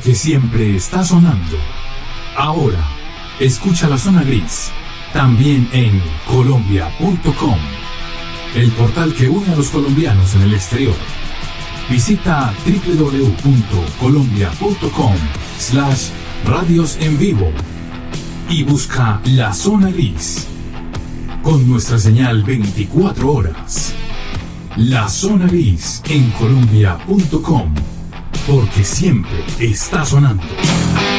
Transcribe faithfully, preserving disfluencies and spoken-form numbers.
porque siempre está sonando. Ahora, escucha la zona gris, también en colombia punto com, el portal que une a los colombianos en el exterior. Visita doble u doble u doble u punto colombia punto com slash radios en vivo y busca la zona gris con nuestra señal veinticuatro horas. La zona gris en colombia punto com, porque siempre está sonando.